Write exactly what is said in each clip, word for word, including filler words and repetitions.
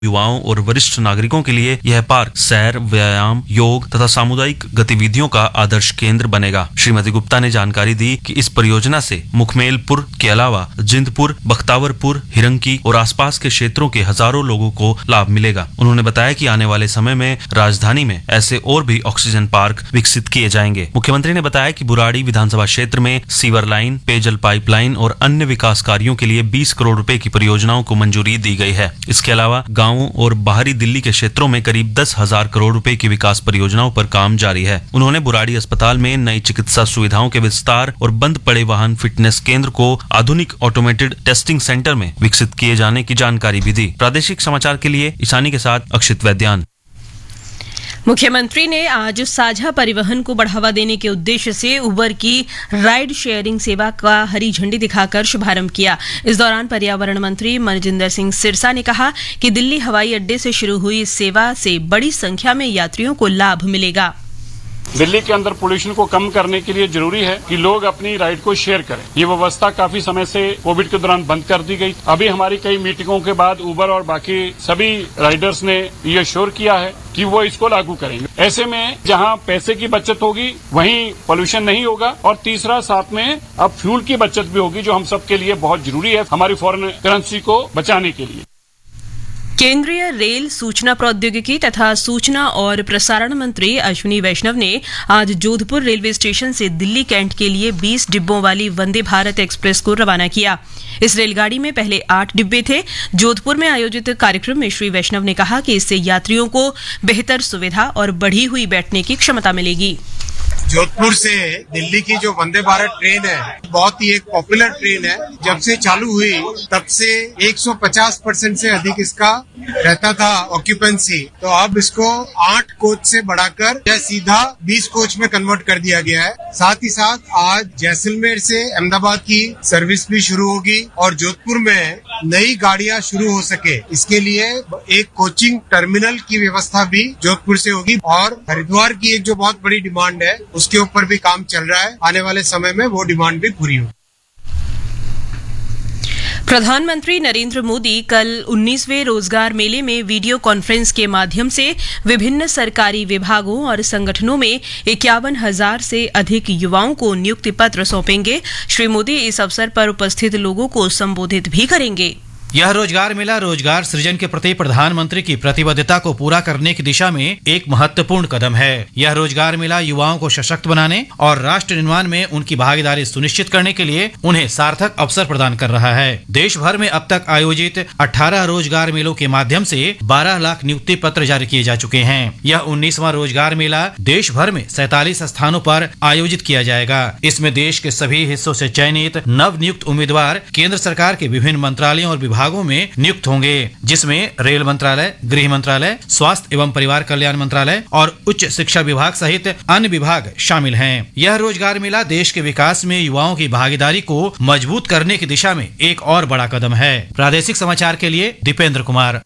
युवाओं और वरिष्ठ नागरिकों के लिए यह पार्क सैर, व्यायाम, योग तथा सामुदायिक गतिविधियों का आदर्श केंद्र बनेगा। श्रीमती गुप्ता ने जानकारी दी कि इस परियोजना से मुखमेलपुर के अलावा जिंदपुर, बख्तावरपुर, हिरंकी और आसपास के क्षेत्रों के हजारों लोगों को लाभ मिलेगा। उन्होंने बताया कि आने वाले समय में राजधानी में ऐसे और भी ऑक्सीजन पार्क विकसित किए जाएंगे। मुख्यमंत्री ने बताया कि बुराड़ी विधानसभा क्षेत्र में सीवर लाइन, पेयजल पाइपलाइन और अन्य विकास कार्यों के लिए बीस करोड़ रुपए की परियोजनाओं को मंजूरी दी गई है। इसके अलावा गाँव और बाहरी दिल्ली के क्षेत्रों में करीब दस हजार करोड़ रुपए की विकास परियोजनाओं पर काम जारी है। उन्होंने बुराड़ी अस्पताल में नई चिकित्सा सुविधाओं के विस्तार और बंद पड़े वाहन फिटनेस केंद्र को आधुनिक ऑटोमेटेड टेस्टिंग सेंटर में विकसित किए जाने की जानकारी भी दी। प्रादेशिक समाचार के लिए ईशानी के साथ अक्षित वैद्यान। मुख्यमंत्री ने आज साझा परिवहन को बढ़ावा देने के उद्देश्य से उबर की राइड शेयरिंग सेवा का हरी झंडी दिखाकर शुभारंभ किया। इस दौरान पर्यावरण मंत्री मनजिंदर सिंह सिरसा ने कहा कि दिल्ली हवाई अड्डे से शुरू हुई इस सेवा से बड़ी संख्या में यात्रियों को लाभ मिलेगा। दिल्ली के अंदर पोल्यूशन को कम करने के लिए जरूरी है कि लोग अपनी राइड को शेयर करें। ये व्यवस्था काफी समय से कोविड के दौरान बंद कर दी गई। अभी हमारी कई मीटिंगों के बाद उबर और बाकी सभी राइडर्स ने ये श्योर किया है कि वो इसको लागू करेंगे। ऐसे में जहां पैसे की बचत होगी वहीं पोल्यूशन नहीं होगा और तीसरा साथ में अब फ्यूल की बचत भी होगी, जो हम सबके लिए बहुत जरूरी है हमारी फॉरेन करेंसी को बचाने के लिए। केंद्रीय रेल, सूचना प्रौद्योगिकी तथा सूचना और प्रसारण मंत्री अश्विनी वैष्णव ने आज जोधपुर रेलवे स्टेशन से दिल्ली कैंट के लिए बीस डिब्बों वाली वंदे भारत एक्सप्रेस को रवाना किया। इस रेलगाड़ी में पहले आठ डिब्बे थे। जोधपुर में आयोजित कार्यक्रम में श्री वैष्णव ने कहा कि इससे यात्रियों को बेहतर सुविधा और बढ़ी हुई बैठने की क्षमता मिलेगी। जोधपुर से दिल्ली की जो वंदे भारत ट्रेन है बहुत ही एक पॉपुलर ट्रेन है। जब से चालू हुई तब से एक सौ पचास परसेंट से अधिक इसका रहता था ऑक्यूपेंसी, तो अब इसको आठ कोच से बढ़ाकर यह सीधा बीस कोच में कन्वर्ट कर दिया गया है। साथ ही साथ आज जैसलमेर से अहमदाबाद की सर्विस भी शुरू होगी और जोधपुर में नई गाड़ियां शुरू हो सके इसके लिए एक कोचिंग टर्मिनल की व्यवस्था भी जोधपुर से होगी। और हरिद्वार की एक जो बहुत बड़ी डिमांड है उसके ऊपर भी काम चल रहा है। आने वाले समय में वो डिमांड भी पूरी होगी। प्रधानमंत्री नरेंद्र मोदी कल उन्नीसवें रोजगार मेले में वीडियो कॉन्फ्रेंस के माध्यम से विभिन्न सरकारी विभागों और संगठनों में इक्यावन हजार से अधिक युवाओं को नियुक्ति पत्र सौंपेंगे। श्री मोदी इस अवसर पर उपस्थित लोगों को संबोधित भी करेंगे। यह रोजगार मेला रोजगार सृजन के प्रति प्रधानमंत्री की प्रतिबद्धता को पूरा करने की दिशा में एक महत्वपूर्ण कदम है। यह रोजगार मेला युवाओं को सशक्त बनाने और राष्ट्र निर्माण में उनकी भागीदारी सुनिश्चित करने के लिए उन्हें सार्थक अवसर प्रदान कर रहा है। देश भर में अब तक आयोजित अठारह रोजगार मेलों के माध्यम से बारह लाख नियुक्ति पत्र जारी किए जा चुके हैं। यह उन्नीसवां रोजगार मेला देश भर में सैतालीस स्थानों पर आयोजित किया जाएगा। इसमें देश के सभी हिस्सों से चयनित नव नियुक्त उम्मीदवार केंद्र सरकार के विभिन्न मंत्रालयों और विभागों में नियुक्त होंगे, जिसमें रेल मंत्रालय, गृह मंत्रालय, स्वास्थ्य एवं परिवार कल्याण मंत्रालय और उच्च शिक्षा विभाग सहित अन्य विभाग शामिल हैं। यह रोजगार मेला देश के विकास में युवाओं की भागीदारी को मजबूत करने की दिशा में एक और बड़ा कदम है। प्रादेशिक समाचार के लिए दीपेंद्र कुमार।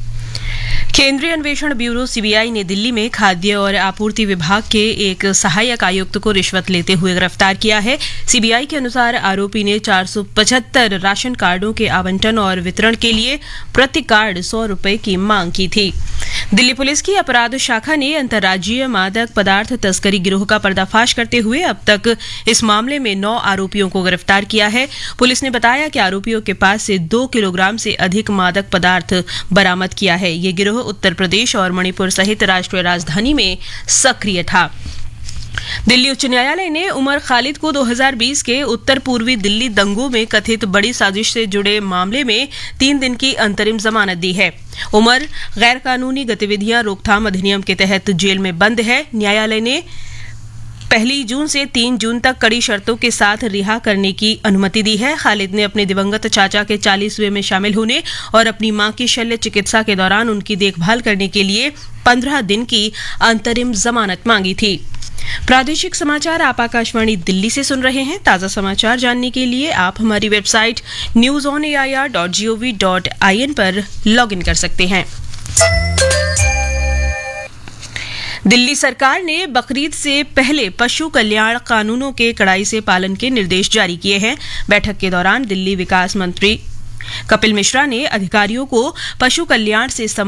केंद्रीय अन्वेषण ब्यूरो सीबीआई ने दिल्ली में खाद्य और आपूर्ति विभाग के एक सहायक आयुक्त को रिश्वत लेते हुए गिरफ्तार किया है। सीबीआई के अनुसार आरोपी ने चार सौ पचहत्तर राशन कार्डों के आवंटन और वितरण के लिए प्रति कार्ड सौ रुपए की मांग की थी। दिल्ली पुलिस की अपराध शाखा ने अंतर्राज्यीय मादक पदार्थ तस्करी गिरोह का पर्दाफाश करते हुए अब तक इस मामले में नौ आरोपियों को गिरफ्तार किया है। पुलिस ने बताया कि आरोपियों के पास से दो किलोग्राम से अधिक मादक पदार्थ बरामद किया है। ये गिरोह उत्तर प्रदेश और मणिपुर सहित राष्ट्रीय राजधानी में सक्रिय था। दिल्ली उच्च न्यायालय ने उमर खालिद को दो हज़ार बीस के उत्तर पूर्वी दिल्ली दंगों में कथित बड़ी साजिश से जुड़े मामले में तीन दिन की अंतरिम जमानत दी है। उमर गैर कानूनी गतिविधियां रोकथाम अधिनियम के तहत जेल में बंद है। न्यायालय ने पहली जून से तीन जून तक कड़ी शर्तों के साथ रिहा करने की अनुमति दी है। खालिद ने अपने दिवंगत चाचा के चालीसवें में शामिल होने और अपनी मां की शल्य चिकित्सा के दौरान उनकी देखभाल करने के लिए पंद्रह दिन की अंतरिम जमानत मांगी थी। प्रादेशिक समाचार आप आकाशवाणी दिल्ली से सुन रहे हैं। ताजा समाचार जानने के लिए आप हमारी website news on A I R dot G O V dot I N पर लॉग इन कर सकते हैं। दिल्ली सरकार ने बकरीद से पहले पशु कल्याण कानूनों के कड़ाई से पालन के निर्देश जारी किए हैं। बैठक के दौरान दिल्ली विकास मंत्री कपिल मिश्रा ने अधिकारियों को पशु कल्याण से